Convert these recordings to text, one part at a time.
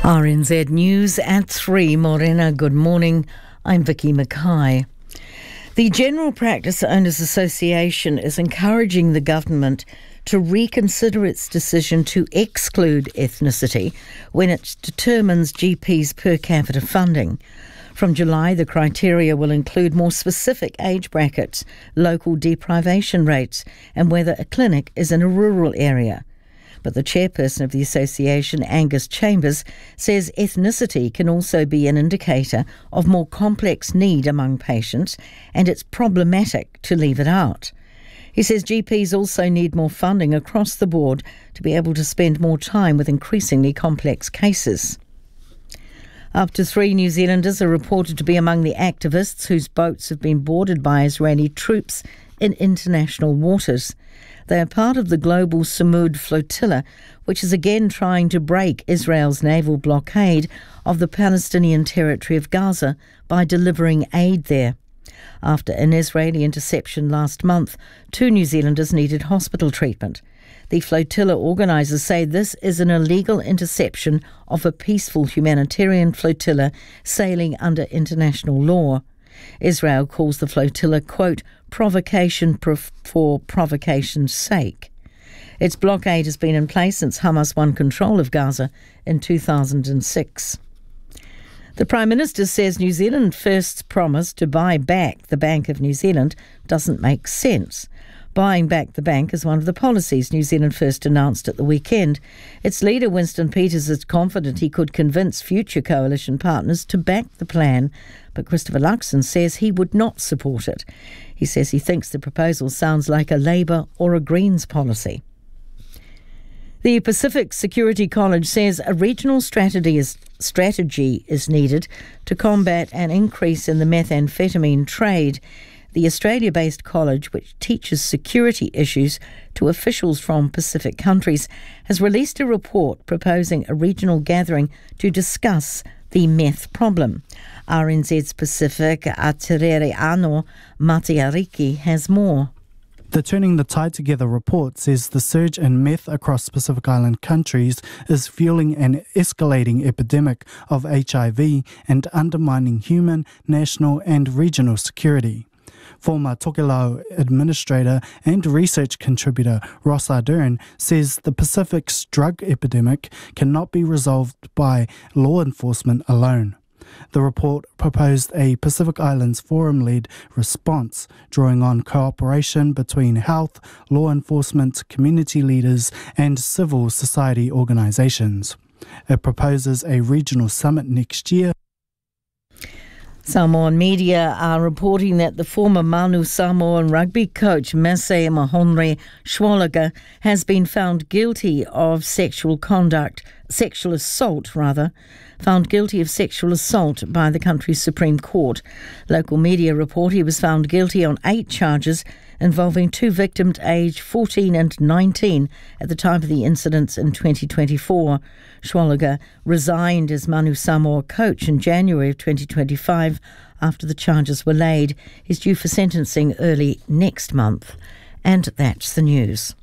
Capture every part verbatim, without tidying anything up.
R N Z News at three. Morena, good morning. I'm Vicky Mackay. The General Practice Owners Association is encouraging the government to reconsider its decision to exclude ethnicity when it determines G Ps per capita funding. From July, the criteria will include more specific age brackets, local deprivation rates, and whether a clinic is in a rural area. But the chairperson of the association, Angus Chambers, says ethnicity can also be an indicator of more complex need among patients, and it's problematic to leave it out. He says G Ps also need more funding across the board to be able to spend more time with increasingly complex cases. Up to three New Zealanders are reported to be among the activists whose boats have been boarded by Israeli troops in international waters. They are part of the global Samud flotilla, which is again trying to break Israel's naval blockade of the Palestinian territory of Gaza by delivering aid there. After an Israeli interception last month, two New Zealanders needed hospital treatment. The flotilla organisers say this is an illegal interception of a peaceful humanitarian flotilla sailing under international law. Israel calls the flotilla, quote, provocation for provocation's sake. Its blockade has been in place since Hamas won control of Gaza in two thousand six. The Prime Minister says New Zealand First's promise to buy back the Bank of New Zealand doesn't make sense. Buying back the bank is one of the policies New Zealand First announced at the weekend. Its leader, Winston Peters, is confident he could convince future coalition partners to back the plan, but Christopher Luxon says he would not support it. He says he thinks the proposal sounds like a Labour or a Greens policy. The Pacific Security College says a regional strategy is, strategy is needed to combat an increase in the methamphetamine trade. The Australia-based college, which teaches security issues to officials from Pacific countries, has released a report proposing a regional gathering to discuss the meth problem. R N Z's Pacific, Aterere Ano Matiariki, has more. The Turning the Tide Together report says the surge in meth across Pacific Island countries is fueling an escalating epidemic of H I V and undermining human, national and regional security. Former Tokelau administrator and research contributor Ross Ardern says the Pacific's drug epidemic cannot be resolved by law enforcement alone. The report proposed a Pacific Islands Forum-led response, drawing on cooperation between health, law enforcement, community leaders and civil society organisations. It proposes a regional summit next year. Samoan media are reporting that the former Manu Samoan rugby coach Mese Mahonri Schwaliger has been found guilty of sexual conduct, sexual assault rather, found guilty of sexual assault by the country's Supreme Court. Local media report he was found guilty on eight charges involving two victims aged fourteen and nineteen at the time of the incidents in twenty twenty-four. Schwaliger resigned as Manu Samoa coach in January of twenty twenty-five after the charges were laid. He's due for sentencing early next month. And that's the news.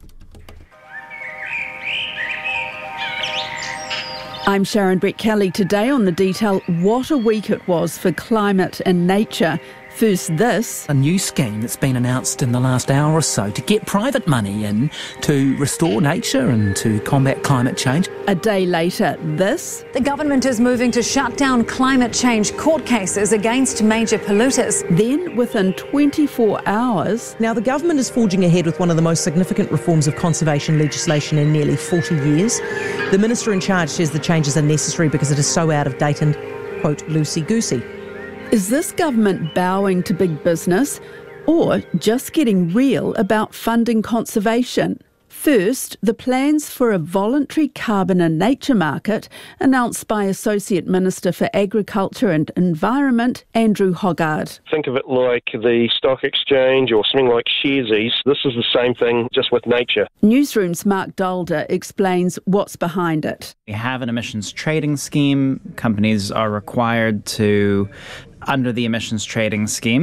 I'm Sharon Brett Kelly. Today on The Detail, what a week it was for climate and nature. First this. A new scheme that's been announced in the last hour or so to get private money in to restore nature and to combat climate change. A day later, this. The government is moving to shut down climate change court cases against major polluters. Then, within twenty-four hours... Now, the government is forging ahead with one of the most significant reforms of conservation legislation in nearly forty years. The minister in charge says the changes are necessary because it is so out of date and, quote, loosey-goosey. Is this government bowing to big business or just getting real about funding conservation? First, the plans for a voluntary carbon and nature market announced by Associate Minister for Agriculture and Environment, Andrew Hoggard. Think of it like the stock exchange or something like Sharesies. This is the same thing, just with nature. Newsroom's Mark Dalder explains what's behind it. We have an emissions trading scheme. Companies are required to, under the emissions trading scheme,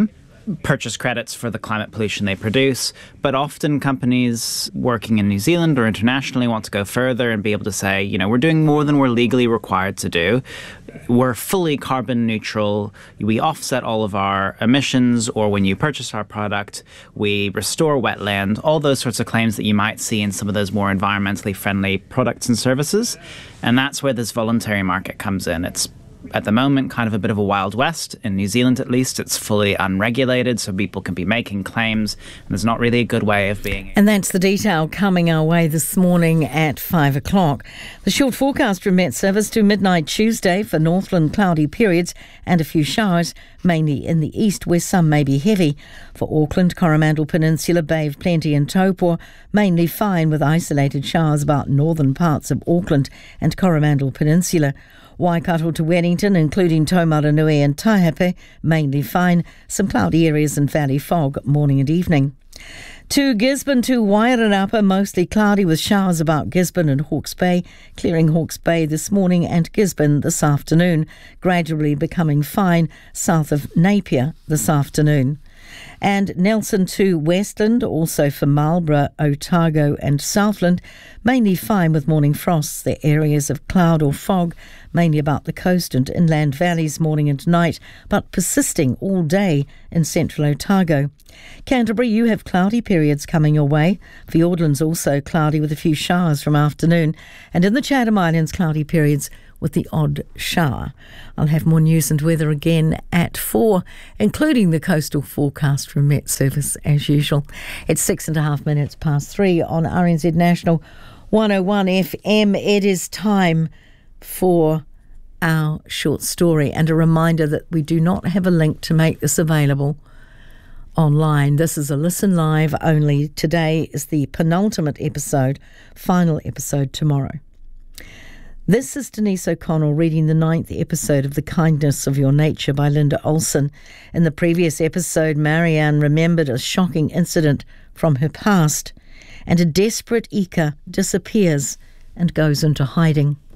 purchase credits for the climate pollution they produce. But often companies working in New Zealand or internationally want to go further and be able to say, you know, we're doing more than we're legally required to do. We're fully carbon neutral. We offset all of our emissions, or when you purchase our product, we restore wetland, all those sorts of claims that you might see in some of those more environmentally friendly products and services. And that's where this voluntary market comes in. It's at the moment kind of a bit of a Wild West. In New Zealand, at least, it's fully unregulated, so people can be making claims, and there's not really a good way of being. And that's the detail coming our way this morning at five o'clock. The short forecast from Met Service to midnight Tuesday for Northland, cloudy periods and a few showers, mainly in the east where some may be heavy. For Auckland, Coromandel Peninsula, Bay of Plenty and Taupō, mainly fine with isolated showers about northern parts of Auckland and Coromandel Peninsula. Waikato to Wellington, including Taumaranui and Taihape, mainly fine. Some cloudy areas and valley fog, morning and evening. To Gisborne to Wairarapa, mostly cloudy with showers about Gisborne and Hawke's Bay, clearing Hawke's Bay this morning and Gisborne this afternoon, gradually becoming fine south of Napier this afternoon. And Nelson to Westland, also for Marlborough, Otago and Southland, mainly fine with morning frosts. The areas of cloud or fog, mainly about the coast and inland valleys morning and night, but persisting all day in central Otago. Canterbury, you have cloudy periods coming your way. Fiordland's also cloudy with a few showers from afternoon. And in the Chatham Islands, cloudy periods with the odd shower. I'll have more news and weather again at four, including the coastal forecast from Met Service as usual. It's six and a half minutes past three on R N Z National one oh one F M. It is time for our short story, and a reminder that we do not have a link to make this available online. This is a listen live only. Today is the penultimate episode, final episode tomorrow. This is Denise O'Connell reading the ninth episode of The Kindness of Your Nature by Linda Olson. In the previous episode, Marianne remembered a shocking incident from her past, and a desperate Ika disappears and goes into hiding.